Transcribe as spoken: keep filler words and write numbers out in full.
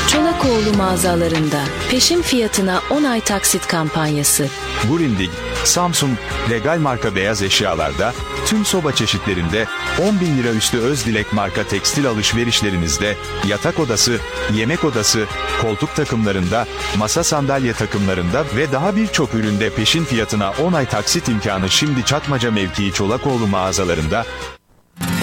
Çolakoğlu mağazalarında peşin fiyatına on ay taksit kampanyası. Grundig, Samsung, Regal marka beyaz eşyalarda, tüm soba çeşitlerinde on bin lira üstü Özdilek marka tekstil alışverişlerinizde, yatak odası, yemek odası, koltuk takımlarında, masa sandalye takımlarında ve daha birçok üründe peşin fiyatına on ay taksit imkanı şimdi Çatmaca mevkii Çolakoğlu mağazalarında.